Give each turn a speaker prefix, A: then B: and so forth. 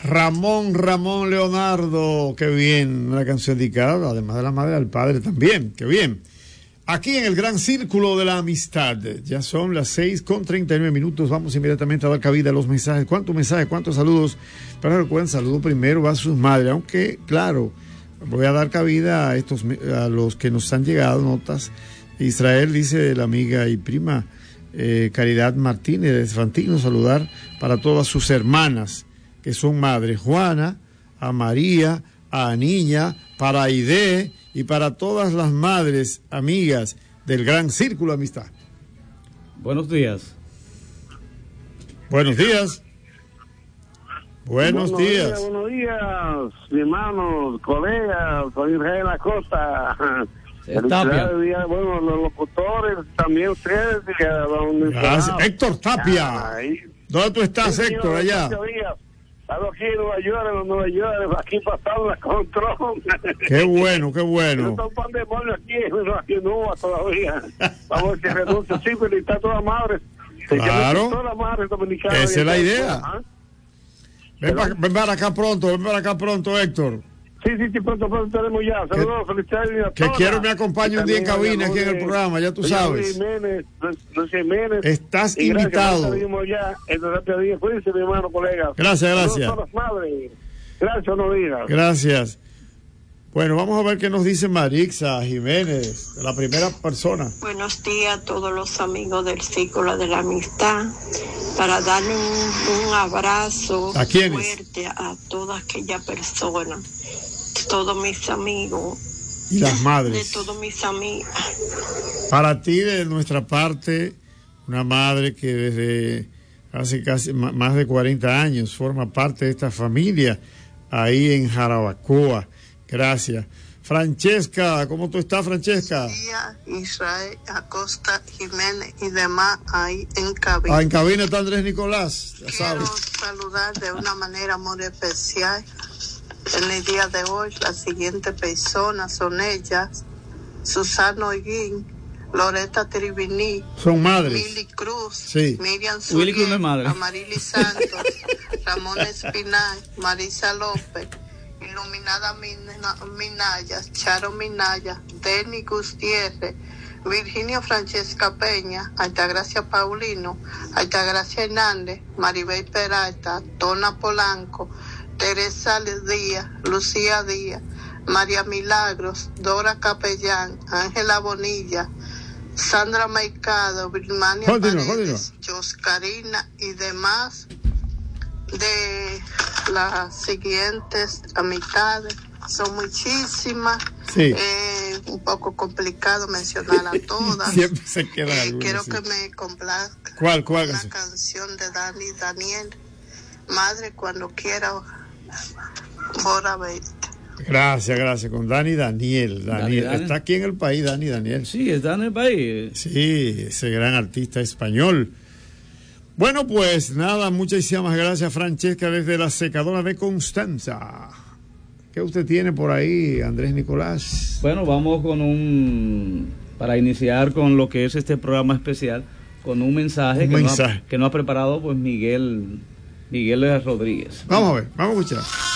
A: Ramón Leonardo, qué bien, una canción dedicada, además de la madre, al padre también, qué bien. Aquí en el gran círculo de la amistad, ya son las 6:39, vamos inmediatamente a dar cabida a los mensajes. ¿Cuántos mensajes, cuántos saludos? Pero recuerden, saludo primero va a sus madres, aunque claro, voy a dar cabida a los que nos han llegado notas. Israel dice la amiga y prima Caridad Martínez de Fantino, saludar para todas sus hermanas que son madres, Juana, a María, a Niña, para Aide y para todas las madres amigas del gran círculo de amistad.
B: Buenos días.
A: Buenos días. Buenos días.
C: Buenos días, mi hermanos, colegas, soy Israel Acosta.
B: Tapia.
C: Bueno, los locutores, también ustedes.
A: Gracias. Héctor Tapia. ¿Dónde tú estás, Héctor, allá?
C: Estamos aquí en Nueva York, aquí pasando la control.
A: Qué bueno, qué bueno.
C: No pan de molde aquí no todavía. Vamos a ver si renuncia, sí, felicitar a todas las madres.
A: Claro.
C: Todas las madres dominicanas.
A: Esa es la idea. Ven para acá pronto, Héctor.
C: Sí, pronto tenemos ya. Saludos, felicidades a todas.
A: Que quiero me acompañe un día en cabina aquí en el programa, ya tú sabes.
C: Jiménez.
A: Estás invitado.
C: Cuídense, mi hermano, colega.
A: Gracias.
C: Gracias, buenos días.
A: Gracias. Bueno, vamos a ver qué nos dice Marixa Jiménez, la primera persona.
D: Buenos días a todos los amigos del Círculo de la Amistad, para darle un abrazo fuerte a todas aquellas personas, todos mis amigos.
A: Y las madres.
D: De todos mis amigos.
A: Para ti, de nuestra parte, una madre que desde hace casi más de 40 años forma parte de esta familia, ahí en Jarabacoa. Gracias. Francesca, ¿cómo tú estás, Francesca?
E: Buenos días, Israel Acosta Jiménez y demás ahí en cabina.
A: En cabina está Andrés Nicolás, ya sabes.
E: Quiero saludar de una manera muy especial en el día de hoy. Las siguientes personas son ellas: Susana Holguín, Loreta Tribini,
A: son madres.
E: Mili Cruz,
A: sí.
E: Miriam Zuriel, Amarili Santos, Ramón Espinal, Marisa López, Iluminada Minaya, Charo Minaya, Denny Gutiérrez, Virginia Francesca Peña, Altagracia Paulino, Altagracia Hernández, Maribel Peralta, Tona Polanco, Teresa Díaz, Lucía Díaz, María Milagros, Dora Capellán, Ángela Bonilla, Sandra Mercado, Birmania Paredes, Joscarina y demás de las siguientes amistades. Son muchísimas.
A: Sí.
E: Un poco complicado mencionar a todas.
A: Siempre se queda alguna,
E: quiero
A: sí.
E: que me complazca
A: ¿Cuál
E: una canción de Daniel, Madre cuando quiera Bora verte.
A: Gracias, con Daniel. Está aquí en el país, Daniel.
B: Sí, está en el país.
A: Sí, ese gran artista español. Bueno, pues nada, muchísimas gracias, Francesca, desde la secadora de Constanza. ¿Qué usted tiene por ahí, Andrés Nicolás?
B: Bueno, vamos para iniciar con lo que es este programa especial, con un mensaje, que nos ha preparado pues Miguel Rodríguez.
A: Vamos a ver, vamos a escuchar.